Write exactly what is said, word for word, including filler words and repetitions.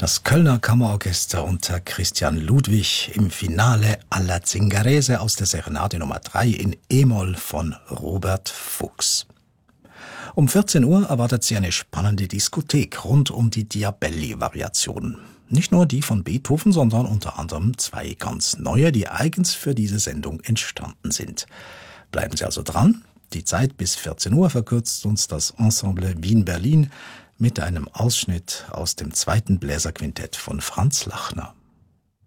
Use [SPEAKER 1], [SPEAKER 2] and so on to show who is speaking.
[SPEAKER 1] Das Kölner Kammerorchester unter Christian Ludwig im Finale alla Zingarese aus der Serenade Nummer drei in E-Moll von Robert Fuchs. Um vierzehn Uhr erwartet Sie eine spannende Diskothek rund um die Diabelli-Variationen. Nicht nur die von Beethoven, sondern unter anderem zwei ganz neue, die eigens für diese Sendung entstanden sind. Bleiben Sie also dran. Die Zeit bis vierzehn Uhr verkürzt uns das Ensemble Wien-Berlin mit einem Ausschnitt aus dem zweiten Bläserquintett von Franz Lachner.